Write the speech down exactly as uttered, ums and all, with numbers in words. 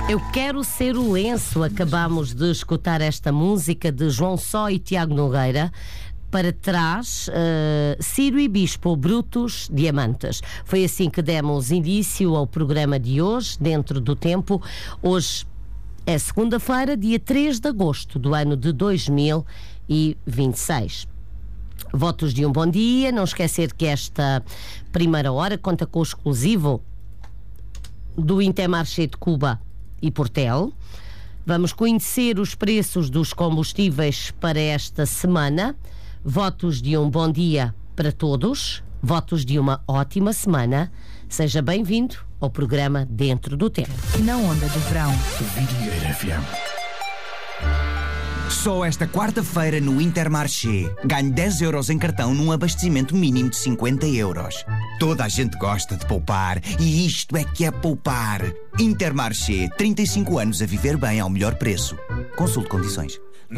Eu quero ser o lenço. Acabamos de escutar esta música de João Só e Tiago Nogueira. Para trás, uh, Ciro e Bispo, Brutos, Diamantes. Foi assim que demos início ao programa de hoje, Dentro do Tempo. Hoje é segunda-feira, dia três de agosto do ano de dois mil e vinte e seis. Votos de um bom dia. Não esquecer que esta primeira hora conta com o exclusivo do Intermarché de Cuba e Portel. Vamos conhecer os preços dos combustíveis para esta semana. Votos de um bom dia para todos. Votos de uma ótima semana. Seja bem-vindo ao programa Dentro do Tempo. Na onda do verão. Vidieira F M. Só esta quarta-feira no Intermarché ganhe dez euros em cartão num abastecimento mínimo de cinquenta euros. Toda a gente gosta de poupar e isto é que é poupar. Intermarché, trinta e cinco anos a viver bem ao melhor preço. Consulte condições.